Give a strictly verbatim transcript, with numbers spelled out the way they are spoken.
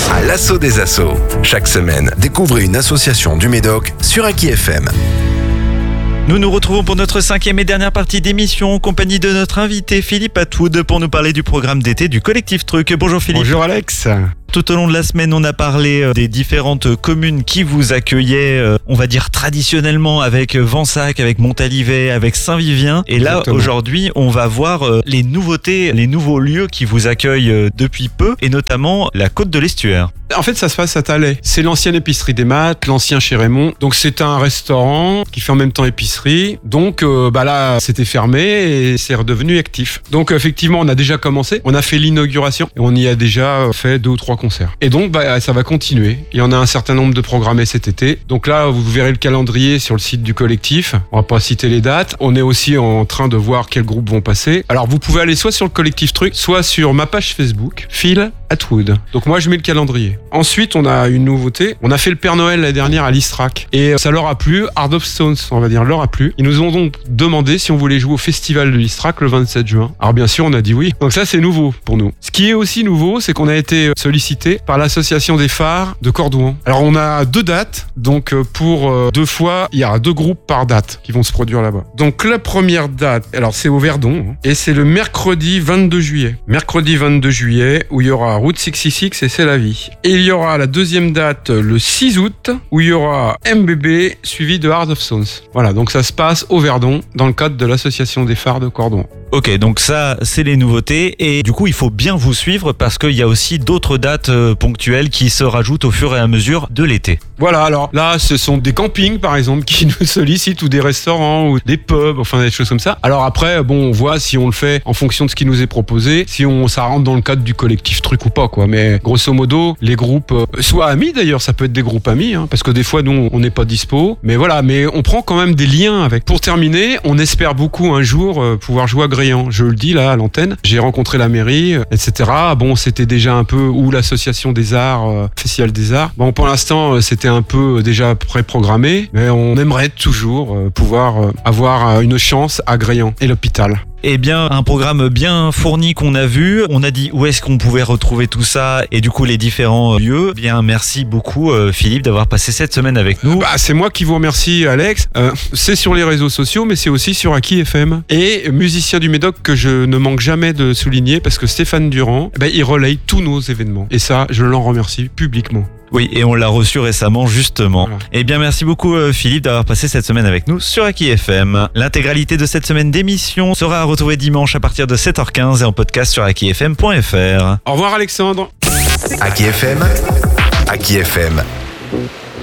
À l'assaut des assos. Chaque semaine, découvrez une association du Médoc sur Aki F M. Nous nous retrouvons pour notre cinquième et dernière partie d'émission en compagnie de notre invité Philippe Atwood pour nous parler du programme d'été du Collectif Truc. Bonjour Philippe. Bonjour Alex. Tout au long de la semaine, on a parlé des différentes communes qui vous accueillaient, on va dire traditionnellement, avec Vensac, avec Montalivet, avec Saint-Vivien. Et là, Exactement. Aujourd'hui, on va voir les nouveautés, les nouveaux lieux qui vous accueillent depuis peu, et notamment la Côte de l'Estuaire. En fait, ça se passe à Thalais. C'est l'ancienne épicerie des Maths, l'ancien chez Raymond. Donc c'est un restaurant qui fait en même temps épicerie. Donc euh, bah là, c'était fermé et c'est redevenu actif. Donc effectivement, on a déjà commencé. On a fait l'inauguration et on y a déjà fait deux ou trois concerts. Et donc bah, ça va continuer. Il y en a un certain nombre de programmés cet été. Donc là, vous verrez le calendrier sur le site du collectif. On va pas citer les dates. On est aussi en train de voir quels groupes vont passer. Alors vous pouvez aller soit sur le collectif Truc, soit sur ma page Facebook, Phil Atwood. Donc moi, je mets le calendrier. Ensuite, on a une nouveauté. On a fait le Père Noël l'année dernière à l'Istrac. Et ça leur a plu. Heart of Stones, on va dire, leur a plu. Ils nous ont donc demandé si on voulait jouer au festival de l'Istrac le vingt-sept juin. Alors bien sûr, on a dit oui. Donc ça, c'est nouveau pour nous. Ce qui est aussi nouveau, c'est qu'on a été sollicité par l'association des phares de Cordouan. Alors on a deux dates. Donc pour deux fois, il y a deux groupes par date qui vont se produire là-bas. Donc la première date, alors c'est au Verdon. Hein, et c'est le mercredi vingt-deux juillet. Mercredi vingt-deux juillet, où il y aura Route soixante-six et C'est la vie. Et il y aura la deuxième date le six août où il y aura M B B suivi de Heart of Stones. Voilà, donc ça se passe au Verdon dans le cadre de l'association des phares de Cordouan. Ok, donc ça, c'est les nouveautés. Et du coup, il faut bien vous suivre parce qu'il y a aussi d'autres dates euh, ponctuelles qui se rajoutent au fur et à mesure de l'été. Voilà, alors là, ce sont des campings, par exemple, qui nous sollicitent, ou des restaurants, ou des pubs, enfin des choses comme ça. Alors après, bon, on voit si on le fait en fonction de ce qui nous est proposé, si on ça rentre dans le cadre du collectif Truc ou pas, quoi. Mais grosso modo, les groupes, euh, soit amis d'ailleurs, ça peut être des groupes amis, hein, parce que des fois, nous, on n'est pas dispo. Mais voilà, mais on prend quand même des liens avec. Pour terminer, on espère beaucoup un jour euh, pouvoir jouer à Gréant. Je le dis là à l'antenne. J'ai rencontré la mairie, et cetera. Bon, c'était déjà un peu, ou l'association des arts, euh, Festival des arts. Bon, pour l'instant, euh, c'était un peu déjà pré-programmé, mais on aimerait toujours euh, pouvoir euh, avoir euh, une chance à Gréant et l'hôpital. Eh bien, un programme bien fourni qu'on a vu. On a dit où est-ce qu'on pouvait retrouver tout ça et du coup les différents lieux. Bien, merci beaucoup euh, Philippe d'avoir passé cette semaine avec nous. Bah, c'est moi qui vous remercie Alex. Euh, c'est sur les réseaux sociaux, mais c'est aussi sur Aki F M. Et musicien du Médoc que je ne manque jamais de souligner parce que Stéphane Durand, bah, il relaye tous nos événements. Et ça, je l'en remercie publiquement. Oui, et on l'a reçu récemment, justement. Voilà. Eh bien, merci beaucoup, euh, Philippe, d'avoir passé cette semaine avec nous sur Aki F M. L'intégralité de cette semaine d'émission sera retrouvée dimanche à partir de sept heures quinze et en podcast sur aki f m point f r. Au revoir, Alexandre. Aki F M. Aki F M.